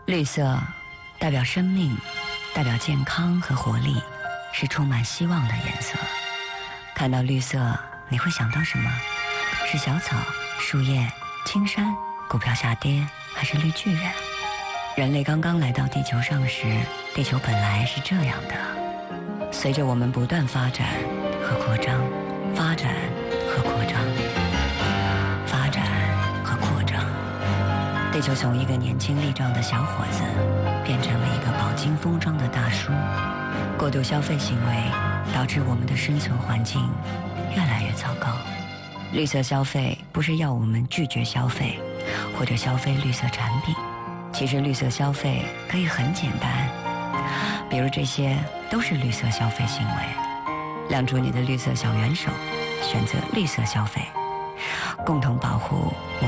绿色代表生命，代表健康和活力，是充满希望的颜色。看到绿色，你会想到什么？是小草、树叶、青山、股票下跌，还是绿巨人？人类刚刚来到地球上时，地球本来是这样的。随着我们不断发展和扩张，发展和扩张，发展和扩张，地球从一个年轻力壮的小伙子变成了一个饱经风霜的大叔。过度消费行为导致我们的生存环境越来越糟糕。绿色消费不是要我们拒绝消费或者消费绿色产品，其实绿色消费可以很简单，比如这些都是绿色消费行为。亮出你的绿色小元手，选择绿色消费，共同保护我